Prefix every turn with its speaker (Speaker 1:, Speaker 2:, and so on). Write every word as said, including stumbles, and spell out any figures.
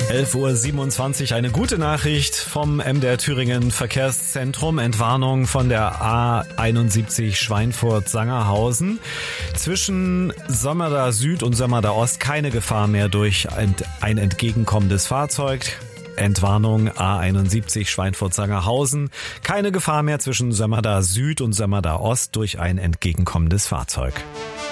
Speaker 1: elf Uhr siebenundzwanzig, eine gute Nachricht vom M D R Thüringen Verkehrszentrum. Entwarnung von der A einundsiebzig Schweinfurt-Sangerhausen. Zwischen Sömmerda Süd und Sömmerda Ost keine Gefahr mehr durch ein entgegenkommendes Fahrzeug. Entwarnung A einundsiebzig Schweinfurt-Sangerhausen. Keine Gefahr mehr zwischen Sömmerda Süd und Sömmerda Ost durch ein entgegenkommendes Fahrzeug.